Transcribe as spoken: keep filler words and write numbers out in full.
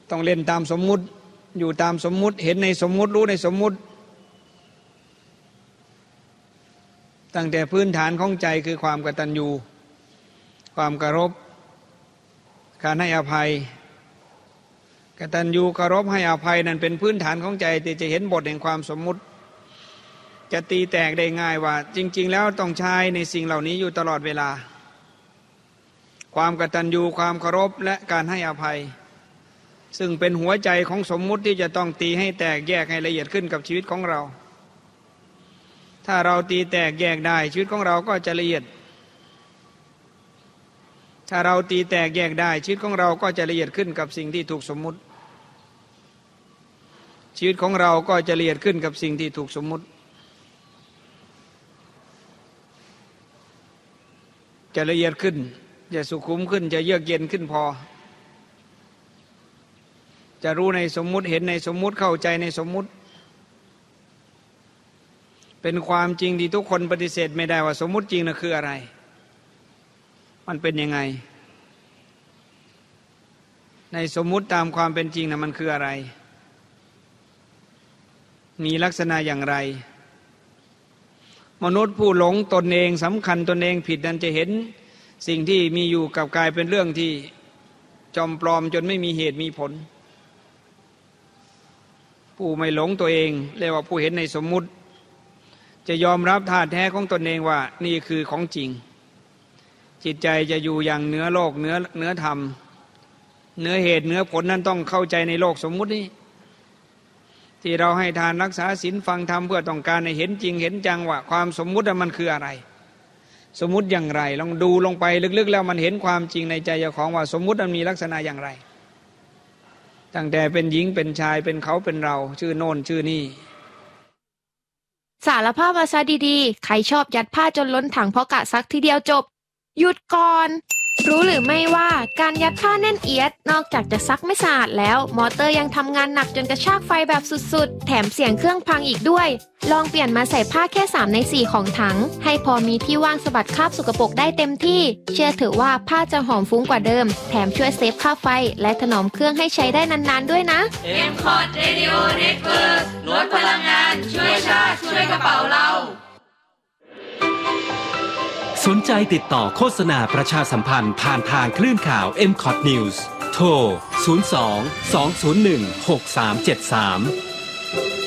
ต้องเล่นตามสมมุติอยู่ตามสมมุติเห็นในสมมุติรู้ในสมมุติตั้งแต่พื้นฐานของใจคือความกตัญญูความเคารพการให้อภัยกตัญญูเคารพให้อภัยนั่นเป็นพื้นฐานของใจที่จะเห็นบทแห่งความสมมุติจะตีแตกได้ง่ายว่าจริงๆแล้วต้องใช้ในสิ่งเหล่านี้อยู่ตลอดเวลาความกตัญญูความเคารพและการให้อภัยซึ่งเป็นหัวใจของสมมุติที่จะต้องตีให้แตกแยกให้ละเอียดขึ้นกับชีวิตของเราถ้าเราตีแตกแยกได้ชีวิตของเราก็จะละเอียดถ้าเราตีแตกแยกได้ชีวิตของเราก็จะละเอียดขึ้นกับสิ่งที่ถูกสมมุติชีวิตของเราก็จะละเอียดขึ้นกับสิ่งที่ถูกสมมุติจะละเอียดขึ้นจะสุขุมขึ้นจะเยือกเย็นขึ้นพอจะรู้ในสมมุติเห็นในสมมุติเข้าใจในสมมุติเป็นความจริงที่ทุกคนปฏิเสธไม่ได้ว่าสมมุติจริงนะคืออะไรมันเป็นยังไงในสมมุติตามความเป็นจริงนะมันคืออะไรมีลักษณะอย่างไรมนุษย์ผู้หลงตนเองสำคัญตนเองผิดนั้นจะเห็นสิ่งที่มีอยู่กับกายเป็นเรื่องที่จอมปลอมจนไม่มีเหตุมีผลผู้ไม่หลงตัวเองเรียกว่าผู้เห็นในสมมุติจะยอมรับธาตุแท้ของตนเองว่านี่คือของจริงจิตใจจะอยู่อย่างเหนือโลกเหนือเหนือธรรมเหนือเหตุเหนือผลนั้นต้องเข้าใจในโลกสมมุตินี้ที่เราให้ทานรักษาศีลฟังธรรมเพื่อต้องการให้เห็นจริงเห็นจังว่าความสมมุติมันคืออะไรสมมุติอย่างไรลองดูลงไปลึกๆแล้วมันเห็นความจริงในใจเจ้าของว่าสมมุติมันมีลักษณะอย่างไรตั้งแต่เป็นหญิงเป็นชายเป็นเขาเป็นเราชื่อโน่นชื่อนี่สารภาพมาซะดีๆใครชอบยัดผ้าจนล้นถังเพราะกะซักทีเดียวจบหยุดก่อนรู้หรือไม่ว่าการยัดผ้าแน่นเอียดนอกจากจะซักไม่สะอาดแล้วมอเตอร์ยังทำงานหนักจนกระชากไฟแบบสุดๆแถมเสียงเครื่องพังอีกด้วยลองเปลี่ยนมาใส่ผ้าแค่สามในสี่ของถังให้พอมีที่ว่างสะบัดคราบสกปรกได้เต็มที่เชื่อถือว่าผ้าจะหอมฟุ้งกว่าเดิมแถมช่วยเซฟค่าไฟและถนอมเครื่องให้ใช้ได้นานๆด้วยนะเอ็ม คอร์ด Radio Network ลดพลังงานช่วยชาติช่วยกระเป๋าเราสนใจติดต่อโฆษณาประชาสัมพันธ์ผ่านทางคลื่นข่าว เอ็ม คอร์ด News โทร ศูนย์ สอง สอง ศูนย์ หนึ่ง หก สาม เจ็ด สาม